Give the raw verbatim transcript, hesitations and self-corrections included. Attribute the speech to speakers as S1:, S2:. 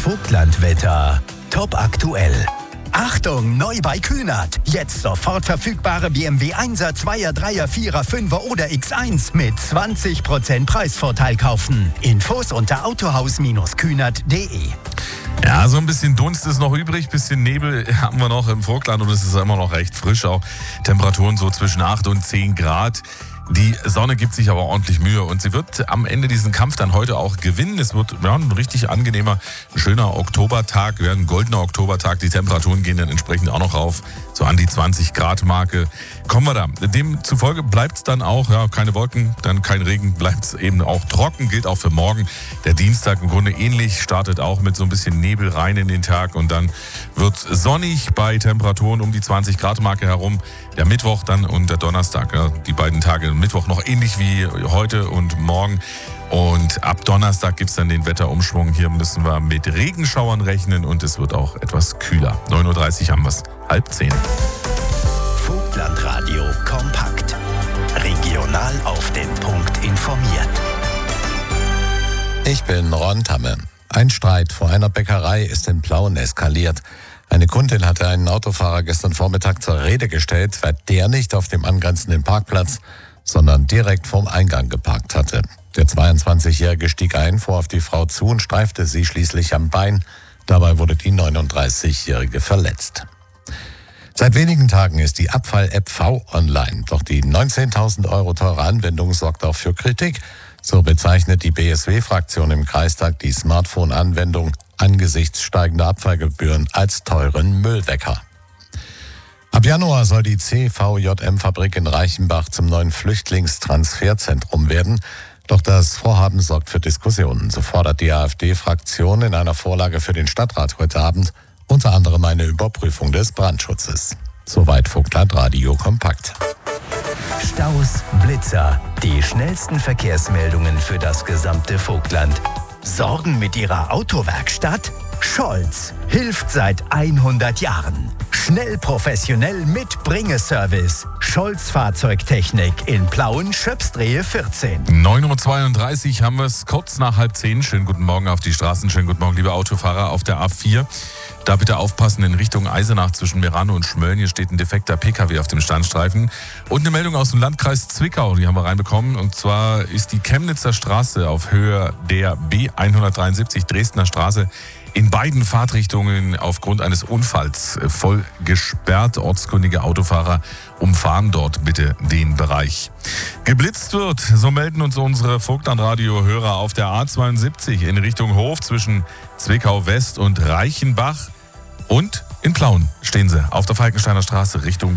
S1: Vogtlandwetter. Top aktuell. Achtung, neu bei Kühnert. Jetzt sofort verfügbare B M W Einser, Zweier, Dreier, Vierer, Fünfer oder X eins mit zwanzig Prozent Preisvorteil kaufen. Infos unter autohaus Kühnert punkt de.
S2: Ja, so ein bisschen Dunst ist noch übrig, bisschen Nebel haben wir noch im Vogtland und es ist immer noch recht frisch. Auch Temperaturen so zwischen acht und zehn Grad. Die Sonne gibt sich aber ordentlich Mühe und sie wird am Ende diesen Kampf dann heute auch gewinnen. Es wird ja, ein richtig angenehmer, schöner Oktobertag, ja, ein goldener Oktobertag. Die Temperaturen gehen dann entsprechend auch noch rauf, so an die zwanzig Grad Marke. Kommen wir da. Demzufolge bleibt es dann auch, ja, keine Wolken, dann kein Regen, bleibt es eben auch trocken, gilt auch für morgen. Der Dienstag im Grunde ähnlich, startet auch mit so ein bisschen Nebel rein in den Tag und dann wird es sonnig bei Temperaturen um die zwanzig Grad Marke herum. Der Mittwoch dann und der Donnerstag, ja, die beiden Tage. Mittwoch noch ähnlich wie heute und morgen. Und ab Donnerstag gibt es dann den Wetterumschwung. Hier müssen wir mit Regenschauern rechnen und es wird auch etwas kühler. neun Uhr dreißig haben wir es, halb zehn.
S1: Vogtlandradio kompakt. Regional auf den Punkt informiert.
S3: Ich bin Ron Tamme. Ein Streit vor einer Bäckerei ist in Plauen eskaliert. Eine Kundin hatte einen Autofahrer gestern Vormittag zur Rede gestellt, weil der nicht auf dem angrenzenden Parkplatz, sondern direkt vorm Eingang geparkt hatte. Der zweiundzwanzigjährige stieg ein, fuhr auf die Frau zu und streifte sie schließlich am Bein. Dabei wurde die neununddreißigjährige verletzt. Seit wenigen Tagen ist die Abfall-App V online. Doch die neunzehntausend Euro teure Anwendung sorgt auch für Kritik. So bezeichnet die B S W-Fraktion im Kreistag die Smartphone-Anwendung angesichts steigender Abfallgebühren als teuren Müllwecker. Ab Januar soll die C V J M-Fabrik in Reichenbach zum neuen Flüchtlingstransferzentrum werden. Doch das Vorhaben sorgt für Diskussionen. So fordert die AfD-Fraktion in einer Vorlage für den Stadtrat heute Abend unter anderem eine Überprüfung des Brandschutzes. Soweit Vogtlandradio kompakt.
S1: Staus, Blitzer, die schnellsten Verkehrsmeldungen für das gesamte Vogtland. Sorgen mit Ihrer Autowerkstatt? Scholz hilft seit hundert Jahren. Schnell, professionell mit Bringeservice. Scholz Fahrzeugtechnik in Plauen, Schöpsdrehe vierzehn.
S2: neun Uhr zweiunddreißig haben wir es, kurz nach halb zehn. Schönen guten Morgen auf die Straßen, schönen guten Morgen, liebe Autofahrer auf der A vier. Da bitte aufpassen in Richtung Eisenach zwischen Merano und Schmölln. Hier steht ein defekter P K W auf dem Standstreifen. Und eine Meldung aus dem Landkreis Zwickau, die haben wir reinbekommen. Und zwar ist die Chemnitzer Straße auf Höhe der B hundertdreiundsiebzig Dresdner Straße in beiden Fahrtrichtungen aufgrund eines Unfalls voll gesperrt. Ortskundige Autofahrer umfahren dort bitte den Bereich. Geblitzt wird, so melden uns unsere Vogtlandradio-Hörer auf der A zweiundsiebzig in Richtung Hof zwischen Zwickau West und Reichenbach. Und in Plauen stehen sie auf der Falkensteiner Straße Richtung